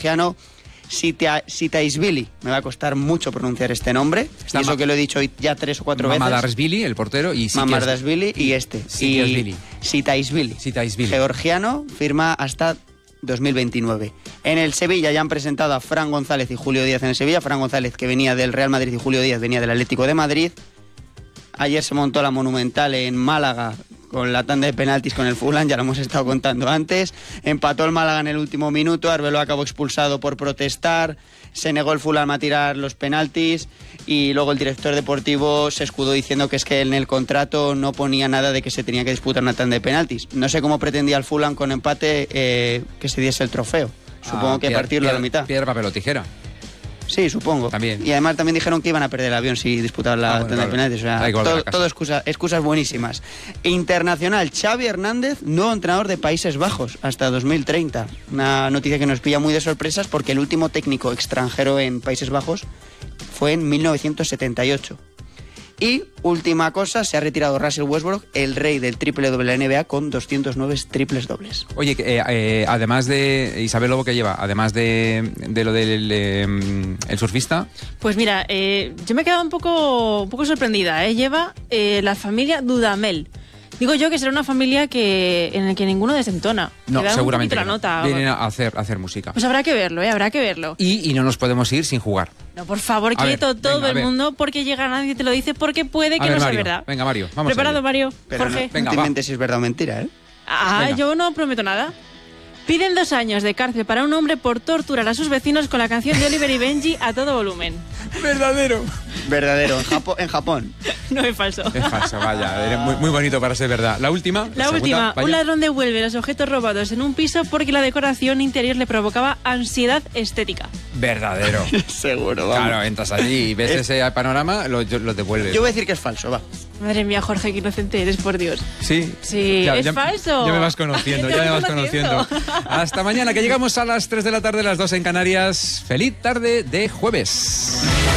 georgiano Sitaishvili. Me va a costar mucho pronunciar este nombre. Y eso que lo he dicho ya 3 o 4 veces. Mamardashvili, el portero, y Mamardashvili y Sitaishvili. Georgiano, firma hasta 2029. En el Sevilla ya han presentado a Fran González y Julio Díaz en el Sevilla. Fran González, que venía del Real Madrid, y Julio Díaz venía del Atlético de Madrid. Ayer se montó la Monumental en Málaga con la tanda de penaltis con el Fulham, ya lo hemos estado contando antes. Empató el Málaga en el último minuto, Arbeloa acabó expulsado por protestar, se negó el Fulham a tirar los penaltis y luego el director deportivo se escudó diciendo que es que en el contrato no ponía nada de que se tenía que disputar una tanda de penaltis. No sé cómo pretendía el Fulham con empate que se diese el trofeo. Supongo que partirlo a la mitad. Piedra, papel o tijera. Sí, supongo. También. Y además también dijeron que iban a perder el avión si disputaban la tanda de penaltis. O sea, todo excusas buenísimas. Internacional, Xavi Hernández, nuevo entrenador de Países Bajos hasta 2030. Una noticia que nos pilla muy de sorpresas porque el último técnico extranjero en Países Bajos fue en 1978. Y, última cosa, se ha retirado Russell Westbrook, el rey del triple doble de la NBA, con 209 triples dobles. Oye, además de Isabel Lobo, ¿qué lleva? Además de lo del el surfista. Pues mira, yo me he quedado un poco sorprendida. Lleva la familia Dudamel. Digo yo que será una familia en la que ninguno desentona. No, seguramente la nota. Vienen a hacer música. Pues habrá que verlo, habrá que verlo. Y no nos podemos ir sin jugar. No, por favor, quieto todo el mundo, porque llega nadie te lo dice, porque puede que no sea verdad. Venga, Mario, vamos. ¿Preparado, Mario? Pero Jorge. No te inventes si es verdad o mentira, ¿eh? Venga. Yo no prometo nada. Piden 2 años de cárcel para un hombre por torturar a sus vecinos con la canción de Oliver y Benji a todo volumen. Verdadero, en Japón. No, es falso. Es falso, vaya. Era muy bonito para ser verdad. La última. Un ladrón devuelve los objetos robados en un piso porque la decoración interior le provocaba ansiedad estética. Verdadero. Seguro, vamos. Claro, entras allí y ves ese panorama, lo devuelves. Yo voy a decir que es falso, va. Madre mía, Jorge, qué inocente eres, por Dios. Sí. Es falso. Ya me vas conociendo, Hasta mañana, que llegamos a las 3 de la tarde, las 2 en Canarias. Feliz tarde de jueves.